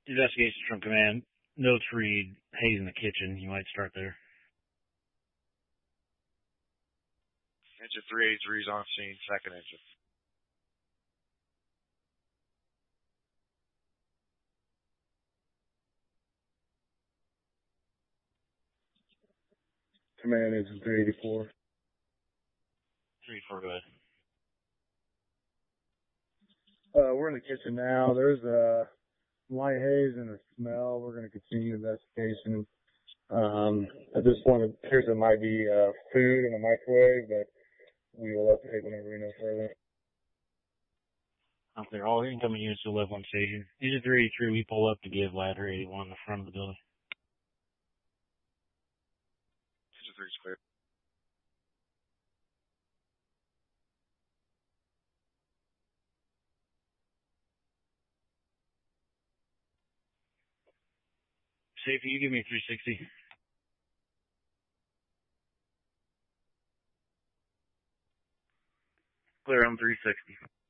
Investigation from command. Notes read, Hayes in the kitchen. You might start there. Engine 383's on scene, second engine. Command engine 384. 384, go ahead. We're in the kitchen now. There's a light haze and a smell. We're going to continue investigation. At this point, it appears there might be food in the microwave, but we will update whenever we know further. Out there, all incoming units will live on station. Engine 383, we pull up to give ladder 81 in the front of the building. Engine 3's clear. Safety, you give me 360. Clear on 360.